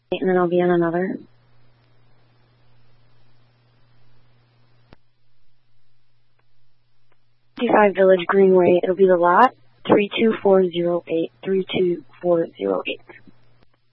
and then I'll be on another. Village Greenway. It'll be the lot 32408. 32408.